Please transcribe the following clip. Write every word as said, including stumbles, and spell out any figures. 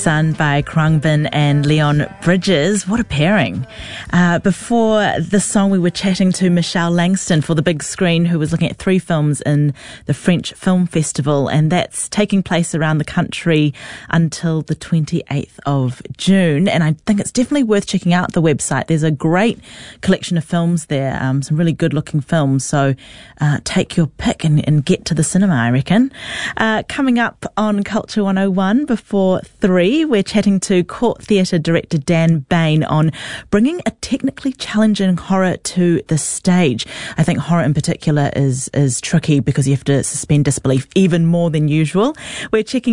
Sun by Khruangbin and Leon Bridges. What a pairing. Uh, before this song, we were chatting to Michelle Langston for the big screen, who was looking at three films in the French Film Festival, and that's taking place around the country until the twenty-eighth of June. And I think it's definitely worth checking out the website. There's a great collection of films there, um, some really good-looking films. So uh, take your pick and, and get to the cinema, I reckon. Uh, coming up on Culture one oh one before three, we're chatting to Court Theatre director Dan Bain on bringing a technically challenging horror to the stage. I think horror in particular is is tricky because you have to suspend disbelief even more than usual. We're checking